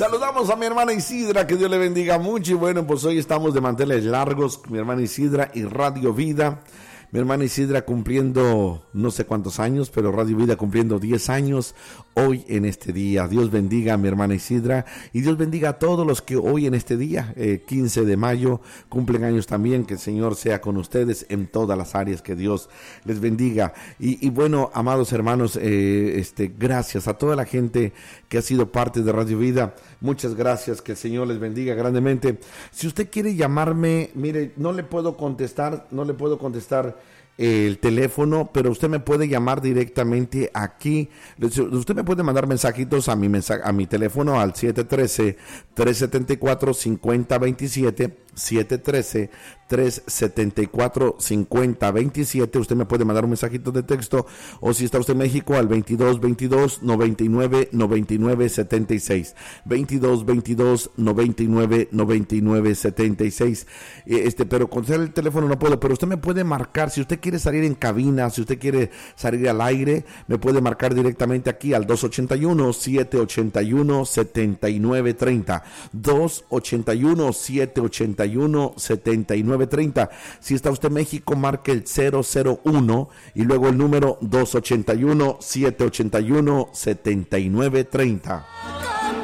Saludamos a mi hermana Isidra, que Dios le bendiga mucho. Y bueno, pues hoy estamos de manteles largos, mi hermana Isidra y Radio Vida. Mi hermana Isidra cumpliendo no sé cuántos años, pero Radio Vida cumpliendo 10 años hoy en este día. Dios bendiga a mi hermana Isidra y Dios bendiga a todos los que hoy en este día, 15 de mayo, cumplen años también. Que el Señor sea con ustedes en todas las áreas, que Dios les bendiga. Y bueno, amados hermanos, gracias a toda la gente que ha sido parte de Radio Vida. Muchas gracias, que el Señor les bendiga grandemente. Si usted quiere llamarme, mire, no le puedo contestar el teléfono, pero usted me puede llamar directamente aquí. Usted me puede mandar mensajitos a mi teléfono al 713-374-5027, 713-374-5027. Usted me puede mandar un mensajito de texto, o si está usted en México, al 2222-99-9976, 2222-99-9976. Pero con el teléfono no puedo, pero usted me puede marcar. Si usted quiere salir en cabina, si usted quiere salir al aire, me puede marcar directamente aquí al 281-781-7930, 281-781-7930. Si está usted en México, marque el 001 y luego el número 281-781-7930.